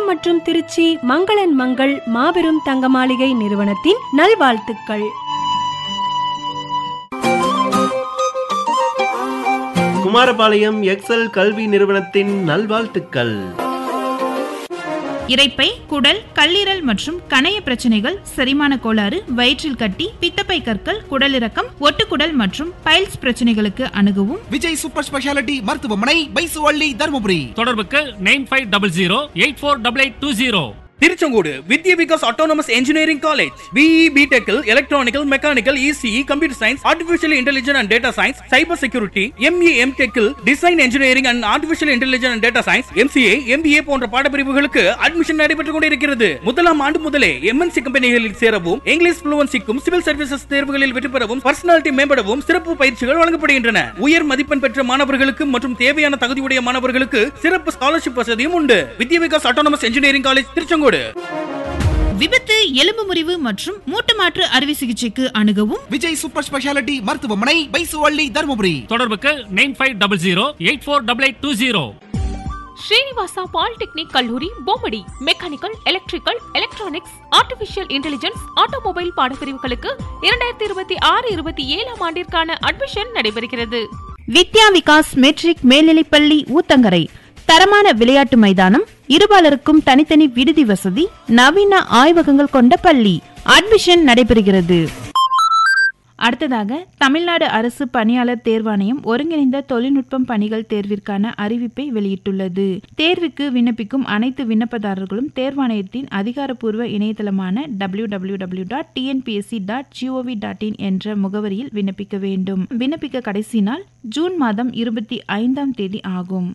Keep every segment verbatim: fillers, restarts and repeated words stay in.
சேலம் மற்றும் திருச்சி மங்களன் மங்கள் மாபெரும் தங்க மாளிகை நிறுவனத்தின் நல்வாழ்த்துக்கள். குமாரபாளையம் எக்ஸல் கல்வி நிறுவனத்தின் நல்வாழ்த்துக்கள். இரைப்பை, குடல், கல்லீரல் மற்றும் கணைய பிரச்சனைகள், செரிமான கோளாறு, வயிற்றில் கட்டி, பித்தப்பை கற்கள், குடலிறக்கம், ஒட்டுக்குடல் மற்றும் பைல்ஸ் பிரச்சனைகளுக்கு அணுகவும் விஜய் சூப்பர் ஸ்பெஷாலிட்டி மருத்துவமனை, பைசுவள்ளி, தருமபுரி. தொடர்புக்கு nine five double zero eight four double eight two zero. Tiruchengode Vidya Vikas autonomous engineering college. BE, பிடெக்கில் electronical, mechanical, ECE, computer science, artificial intelligence and data science, cyber security, ME, எம்டெக்கில் design engineering and artificial intelligence and data science, MCA, MBA போன்ற பாடப்பிரிவுகளுக்கு admission நடைபெற்றுக் கொண்டிருக்கிறது. முதலாம் ஆண்டு முதலே MNC கம்பெனிகளில் சேரவும், English ஃப்ளூவன்சிக்கும், civil services தேர்வுகளில் வெற்றி பெறவும், பர்சனாலிட்டி மேம்படவும் சிறப்பு பயிற்சிகள் வழங்கப்படுகின்றன. உயர் மதிப்பெண் பெற்ற மாணவர்களுக்கு மற்றும் தேவையான தகுதியுடைய மாணவர்களுக்கு சிறப்பு ஸ்காலர்ஷிப் வசதியும் உண்டு. வித்யா Vikas autonomous engineering college, Tiruchengode. விபத்து, எலும்பு முறிவு மற்றும் மூட்டு மாற்று அறுவை சிகிச்சைக்கு அணுகவும் விஜய் சூப்பர் ஸ்பெஷாலிட்டி மருத்துவமனை, பைசுவள்ளி, தருமபுரி. தொடர்புக்கு nine five double zero eight four double eight two zero. Srinivasa polytechnic கல்லூரி Bommidi. Mechanical, electrical, electronics, artificial intelligence, automobile பாடப்பிரிவுகளுக்கு இரண்டாயிரத்தி இருபத்தி ஆறு இருபத்தி ஏழாம் ஆண்டிற்கான அட்மிஷன் நடைபெறுகிறது. வித்யா விகாஸ் மெட்ரிக் மேல்நிலைப்பள்ளி ஊத்தங்கரை. தரமான விளையாட்டு மைதானம், இருபாலருக்கும் தனித்தனி விடுதி வசதி, நவீன ஆய்வகங்கள் கொண்ட பள்ளி. அட்மிஷன் நடைபெறுகிறது. அடுத்ததாக தமிழ்நாடு அரசு பணியாளர் தேர்வாணையம் ஒருங்கிணைந்த தொழில்நுட்பம் பணிகள் தேர்விற்கான அறிவிப்பை வெளியிட்டுள்ளது. தேர்வுக்கு விண்ணப்பிக்கும் அனைத்து விண்ணப்பதாரர்களும் தேர்வாணையத்தின் அதிகாரப்பூர்வ இணையதளமான W W W dot TNPSC dot gov dot in என்ற முகவரியில் விண்ணப்பிக்க வேண்டும். விண்ணப்பிக்க கடைசி நாள் ஜூன் மாதம் இருபத்தி ஐந்தாம் தேதி ஆகும்.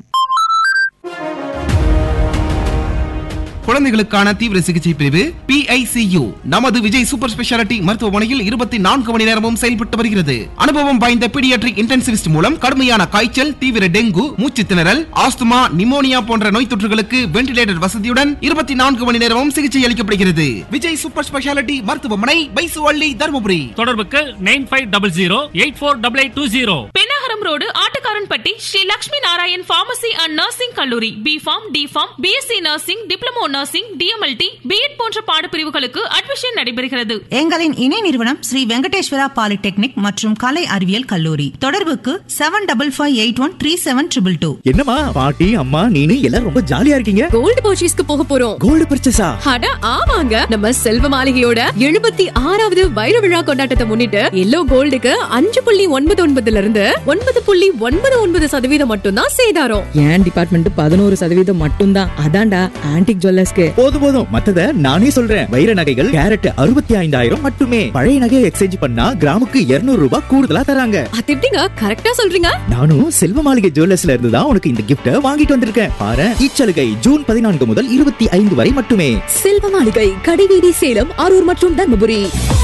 குழந்தைகளுக்கான தீவிர சிகிச்சை பிரிவு பிஐசியு நமது விஜய் சூப்பர் ஸ்பெஷாலிட்டி மருத்துவமனையில் இருபத்தி நான்கு மணி நேரமும் செயல்பட்டு வருகிறது. அனுபவம் வாய்ந்த பீடியாட்ரிக் இன்டென்சிவிஸ்ட் மூலம் கடுமையான காய்ச்சல், தீவிர டெங்கு, மூச்சு திணறல், ஆஸ்துமா, நிமோனியா போன்ற நோய் தொற்றுகளுக்கு வென்டிலேட்டர் வசதியுடன் இருபத்தி நான்கு மணி நேரமும் சிகிச்சை அளிக்கப்படுகிறது. விஜய் சூப்பர் ஸ்பெஷாலிட்டி மருத்துவமனை, பைசுவள்ளி, தருமபுரி. தொடர்புக்கு nine five double zero eight four double eight two zero. Pennagaram road, Attukaranpatti, Sri Lakshmi Narayan pharmacy and nursing கல்லூரி. B form, D form, BSc nursing, diploma nursing, DMLT, BEd போன்ற பாடப்பிரிவுகளுக்கு அட்மிஷன் நடைபெறுகிறது. எங்களின் இணை நிறுவனம் ஸ்ரீ வெங்கடேஸ்வரா பாலிடெக்னிக் மற்றும் கலை அறிவியல் கல்லூரி. தொடர்புக்கு seven double five eight one three seven triple two. என்னமா பாட்டி, அம்மா, நீனு எல்லாரும் ரொம்ப ஜாலியா இருக்கீங்க. கோல்டு பர்ச்சேஸ்க்கு போக போறோம். கோல்டு பர்ச்சேஸா? அட ஆமாங்க, நம்ம செல்வ மாளிகையோட எழுபத்தி ஆறாவது வைர விழா கொண்டாட்டத்தை முன்னிட்டு எல்லோ கோல்டுக்கு அஞ்சு புள்ளி ஒன்பது ஒன்பதுல இருந்து ஒன்பது புள்ளி ஒன்பது ஒன்பது சதவீதம் மட்டும் தான் சேதாரம். ஏன் டிபார்ட்மெண்ட் பதினோரு சதவீதம் மட்டும் தான். அதான்டா ஆன்டிக் ஜுவல்லர்ஸ்க்கு. போதும் போதும், மத்தத நானே சொல்றேன். வைர நகைகள் கேரட் அறுபத்தி ஐந்தாயிரம் மட்டுமே. பழைய நகையை எக்ஸ்சேஞ்ச் பண்ணா கிராமுக்கு இருநூறு ரூபாய் கூடுதலா தராங்க. அது எப்படிங்க கரெக்டா சொல்றீங்க? நானும் செல்வ மாளிகை ஜுவல்லர்ஸ்ல இருந்து தான் உனக்கு இந்த கிஃப்ட வாங்கிட்டு வந்திருக்கேன். பாரு, இச்சலுகை ஜூன் பதினான்கு முதல் இருபத்தி ஐந்து வரை மட்டுமே. செல்வ மாளிகை, கடைவீதி, சேலம், அரூர் மற்றும் தர்மபுரி.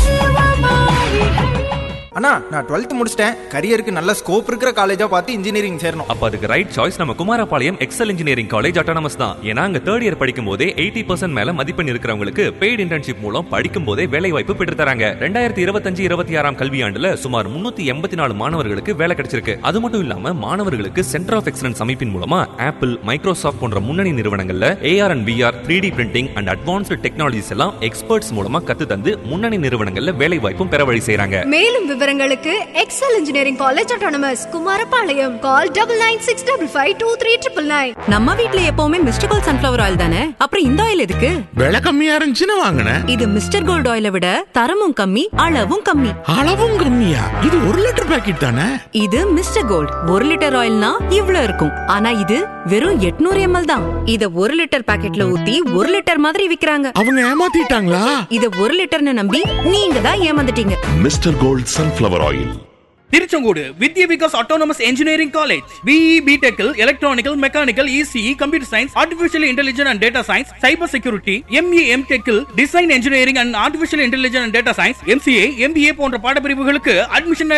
அண்ணா, நான் டுவெல்த் முடிச்சிட்டேன். கரியருக்கு நல்ல ஸ்கோப் இருக்கிற காலேஜா பார்த்து இன்ஜினியரிங் சேரணும். அப்ப அதுக்கு ரைட் சாய்ஸ் நம்ம Kumarapalayam XL engineering college autonomous தான். ஏன்னா அங்க தேர்ட் இயர் படிக்கும் போதே எயிட்டி பர்சன்ட் மேல மதிப்பெண் இருக்கிறவங்களுக்கு பெய்டு இன்டர்ன்ஷிப் மூலம் படிக்கும் போதே வேலை வாய்ப்பு பெற்று தராங்க. ரெண்டாயிரத்தி இருபத்தஞ்சு இருபத்தி ஆறாம் கல்வியாண்டுல சுமார் முன்னூத்தி எண்பத்தி நாலு மாணவர்களுக்கு வேலை கிடைச்சிருக்கு. அது மட்டும் இல்லாம மாணவர்களுக்கு சென்டர் ஆஃப் எக்ஸலன்ஸ் அமைப்பின் மூலமா ஆப்பிள், மைக்ரோசாஃப்ட் போன்ற முன்னணி நிறுவனங்கள்ல AR and VR, three D printing and advanced technologies எல்லாம் எக்ஸ்பர்ட்ஸ் மூலமா கத்து தந்து முன்னணி நிறுவனங்கள்ல வேலை வாய்ப்பும் பெற வழி செய்றாங்க. மேலும் விவரங்களுக்கு XL engineering college autonomous Kumarapalayam. Call double nine six double five two three triple nine. நம்ம வீட்ல எப்பவுமே மிஸ்டர் கோல்ட் சன்ஃபிளவர் ஆயில் தானே, அப்புறம் இந்த ஆயில் எதுக்கு? விலை கம்மியா இருந்துச்சுன்னு வாங்கினேன். இது மிஸ்டர் கோல்ட் ஆயிலை விட தரமும் கம்மி, அளவும் கம்மி. அளவும் கம்மியா? இது ஒரு லிட்டர் பாக்கெட் தானே. இது மிஸ்டர் கோல்ட் ஒரு லிட்டர் ஆயில்னா இவ்ளோ இருக்கும். ஆனா இது வெறும் எட்நூறு எம்எல் தான். இத ஒரு லிட்டர் பாக்கெட்ல ஊத்தி ஒரு லிட்டர் மாதிரி விக்கிறாங்க. அவங்க ஏமாத்திட்டாங்களா? இத ஒரு லிட்டர்னு நம்பி நீங்க தான் ஏமாந்துட்டீங்க. Mister gold sunflower oil. Tiruchengode Vidya Vikas autonomous engineering college. BE, பிடெக்கில் electronical, mechanical, ECE, computer science, artificial intelligence and data science, cyber security, ME, எம்டெக்கில் design engineering and artificial intelligence and data science, MCA, MBA போன்ற பாடப்பிரிவுகளுக்கு admission